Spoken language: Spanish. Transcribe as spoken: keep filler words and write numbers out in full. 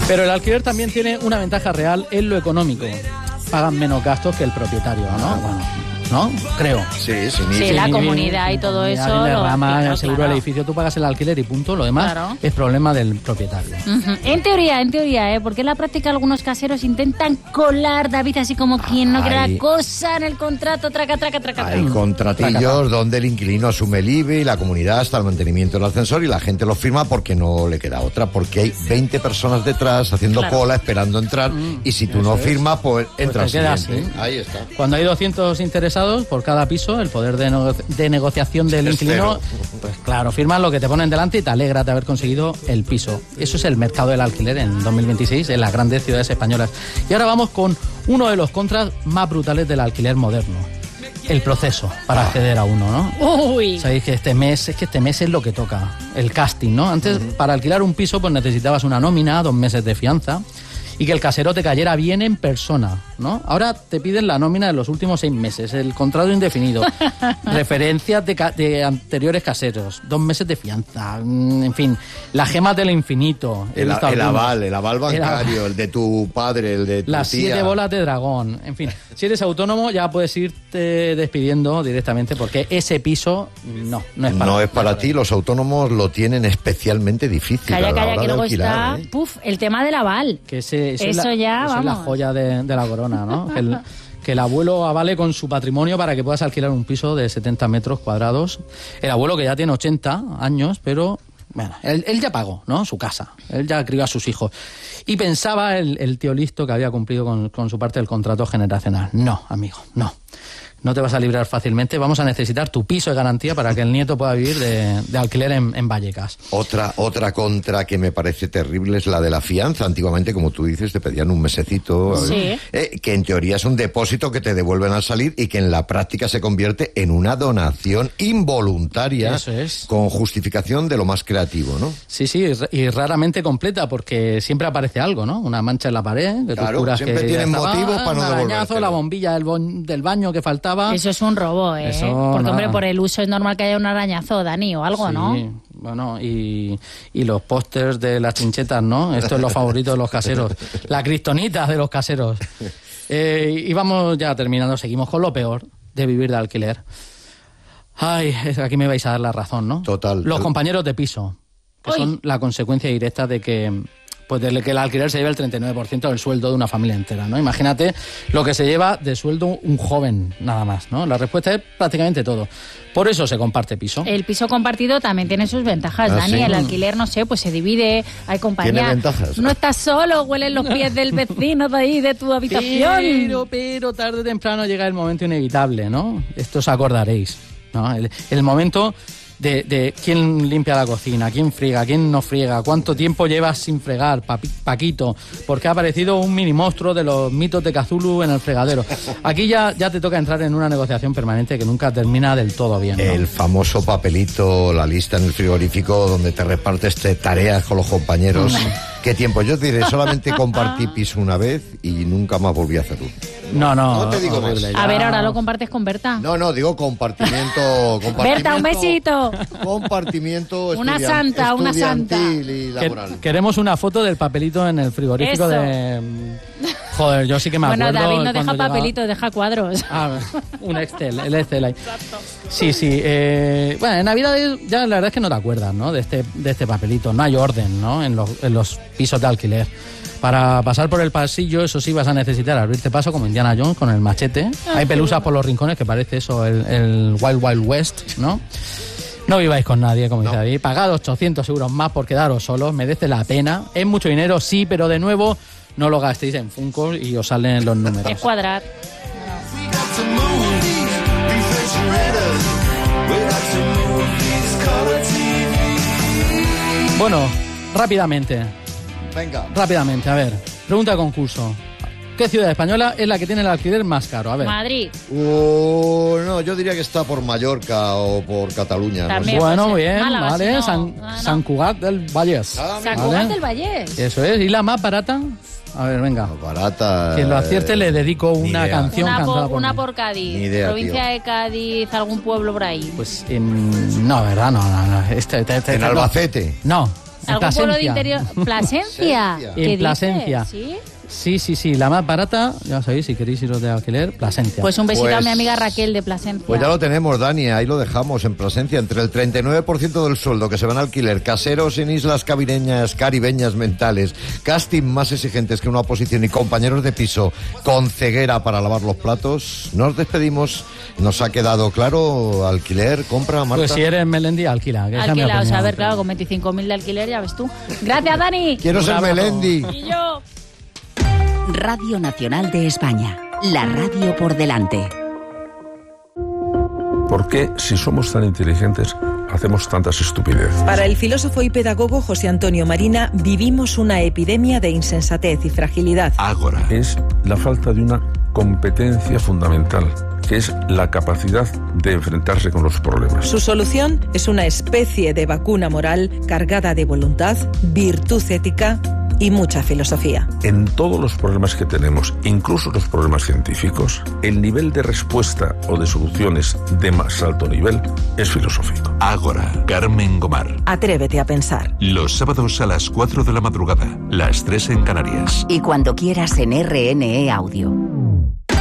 Pero el alquiler también tiene una ventaja real en lo económico. Pagan menos gastos que el propietario, ¿no? Bueno, ¿no? Creo. Sí, sí. Sí, sí, la comunidad y todo eso. El rama, el seguro claro. del edificio, tú pagas el alquiler y punto. Lo demás Claro. es problema del propietario. Uh-huh. En teoría, en teoría, ¿eh? Porque en la práctica algunos caseros intentan colar, David, así como quien no quiere Ay. la cosa en el contrato, traca, traca, traca, Hay traca. contratillos donde el inquilino asume el I B I, la comunidad hasta el mantenimiento del ascensor y la gente lo firma porque no le queda otra, porque hay veinte personas detrás haciendo Claro. cola esperando entrar Mm, y si tú no eso es. firmas, pues entras te quedas, siguiente. ¿sí? Ahí está. Cuando hay doscientos interesados por cada piso, el poder de, nego- de negociación del Es inquilino, cero. pues claro, firmas lo que te ponen delante y te alegra de haber conseguido el piso. Eso es el mercado del alquiler en dos mil veintiséis en las grandes ciudades españolas. Y ahora vamos con uno de los contras más brutales del alquiler moderno. El proceso para acceder a uno, ¿no? Uy. Sabéis que este mes, es que este mes es lo que toca, el casting, ¿no? Antes, para alquilar un piso, pues necesitabas una nómina, dos meses de fianza y que el casero te cayera bien en persona, ¿no? Ahora te piden la nómina de los últimos seis meses, el contrato indefinido, referencias de, ca- de anteriores caseros, dos meses de fianza, mm, en fin, las gemas del infinito. He El, visto el algunos. aval, el aval bancario, el de tu padre, el de tu Las tía. siete bolas de dragón. En fin, si eres autónomo ya puedes irte despidiendo directamente porque ese piso no, no es para No es para ti, los autónomos lo tienen especialmente difícil. a Calla, la calla, hora que de luego alquilar, está, ¿eh? puf, el tema del aval. Que ese, eso, Eso es la, ya, eso es la vamos. joya de, de la corona, ¿no? Que el, que el abuelo avale con su patrimonio para que puedas alquilar un piso de setenta metros cuadrados. El abuelo que ya tiene ochenta años, pero bueno, él, él ya pagó, ¿no? Su casa. Él ya crió a sus hijos. Y pensaba el, el tío listo que había cumplido con, con su parte del contrato generacional. No, amigo, no. No te vas a librar fácilmente. Vamos a necesitar tu piso de garantía para que el nieto pueda vivir de, de alquiler en, en Vallecas. Otra, otra contra que me parece terrible es la de la fianza. Antiguamente, como tú dices, te pedían un mesecito, Sí. eh, que en teoría es un depósito que te devuelven al salir y que en la práctica se convierte en una donación involuntaria. Eso es. Con justificación de lo más creativo, ¿no? Sí, sí, y raramente completa, porque siempre aparece algo, ¿no? Una mancha en la pared, que Claro, tú juras siempre que tienen ya estaba, motivos para no un arañazo, devolvértelo. la bombilla del, bon- del baño que faltaba. Eso es un robo, ¿eh? Eso, Porque, nada. hombre, por el uso es normal que haya un arañazo, Dani, o algo, Sí, ¿no? bueno, y, y los pósters de las trinchetas, ¿no? Esto es lo favorito de los caseros. La kriptonita de los caseros. Eh, y vamos ya terminando, seguimos con lo peor de vivir de alquiler. Ay, es- aquí me vais a dar la razón, ¿no? Total. Los compañeros de piso, que Uy. son la consecuencia directa de que pues de que el alquiler se lleve el treinta y nueve por ciento del sueldo de una familia entera, ¿no? Imagínate lo que se lleva de sueldo un joven, nada más, ¿no? La respuesta es prácticamente todo. Por eso se comparte piso. El piso compartido también tiene sus ventajas, ¿Ah, Dani. sí? El alquiler, no sé, pues se divide, hay compañía. Tiene ventajas. No estás solo, huelen los pies del vecino de ahí, de tu habitación. Pero, pero tarde o temprano llega el momento inevitable, ¿no? Esto os acordaréis, ¿no? El, el momento de, de quién limpia la cocina, quién friega, quién no friega, cuánto tiempo llevas sin fregar, papi- Paquito, porque ha aparecido un mini monstruo de los mitos de Cthulhu en el fregadero. Aquí ya, ya te toca entrar en una negociación permanente que nunca termina del todo bien, ¿no? El famoso papelito, la lista en el frigorífico donde te repartes te tareas con los compañeros. ¿Qué tiempo? Yo te diré, solamente compartí piso una vez y nunca más volví a hacerlo. No, no. No te digo más. horrible, A ya. ver, ahora lo compartes con Berta. No, no, digo compartimiento... compartimiento Berta, un besito. Compartimiento Una estudian- santa, una santa. estudiantil y Que- laboral. Queremos una foto del papelito en el frigorífico Eso. de... Joder, yo sí que me Bueno, acuerdo. David no cuando deja llegaba- papelitos, deja cuadros. Ah, un Excel, el Excel ahí. Sí, sí. Eh, bueno, en Navidad ya la verdad es que no te acuerdas, ¿no? De este, de este papelito. No hay orden, ¿no? En los, en los pisos de alquiler. Para pasar por el pasillo, eso sí, vas a necesitar abrirte paso como Indiana Jones con el machete. Hay pelusas por los rincones que parece eso, el, el Wild Wild West, ¿no? No viváis con nadie, como dice No. David. Pagad ochocientos euros más por quedaros solos. Merece la pena. Es mucho dinero, sí, pero de nuevo no lo gastéis en Funkos y os salen los números. Es cuadrar. Bueno, rápidamente, Venga. rápidamente, a ver. Pregunta de concurso. ¿Qué ciudad española es la que tiene el alquiler más caro? A ver. Madrid. Uh, no, yo diría que está por Mallorca o por Cataluña. no También. sé. Bueno, pues, muy bien, Málaga, vale. si no, San, no, no. San Cugat del Vallès. Ah, San mira. Cugat Vale. del Vallès. Eso es. ¿Y la más barata? A ver, venga. No, barata. Quien lo acierte eh, le dedico ni una idea. canción Una, cantada por, por una mí. por Cádiz. Ni idea, Provincia tío. de Cádiz, algún pueblo por ahí. Pues en... No, ¿verdad? No, no, no. Este, este- este- En no. Albacete. No. ¿Algún pueblo de interior? ¿Plasencia? ¿Qué En Plasencia. dices? ¿Sí? Sí, sí, sí, la más barata, ya sabéis, si queréis iros de alquiler, Plasencia. Pues un besito Pues- a mi amiga Raquel de Plasencia. Pues ya lo tenemos, Dani, ahí lo dejamos en Plasencia. Entre el treinta y nueve por ciento del sueldo que se van a alquiler, caseros en islas caribeñas, caribeñas mentales, casting más exigentes que una oposición y compañeros de piso con ceguera para lavar los platos. Nos despedimos. Nos ha quedado claro, alquiler, compra, Marta. Pues si eres Melendi, alquila. Que esa es mi Alquila, o sea, a opinión. ver, claro, con veinticinco mil de alquiler, ya ves tú. Gracias, Dani. Quiero ser Bravo. Melendi. Y yo... Radio Nacional de España, la radio por delante. ¿Por qué, si somos tan inteligentes, hacemos tantas estupideces? Para el filósofo y pedagogo José Antonio Marina, vivimos una epidemia de insensatez y fragilidad. Ágora. Es la falta de una competencia fundamental, que es la capacidad de enfrentarse con los problemas. Su solución es una especie de vacuna moral cargada de voluntad, virtud ética y mucha filosofía. En todos los problemas que tenemos, incluso los problemas científicos, el nivel de respuesta o de soluciones de más alto nivel es filosófico. Ágora, Carmen Gomar. Atrévete a pensar. Los sábados a las cuatro de la madrugada, las tres en Canarias. Y cuando quieras en R N E Audio.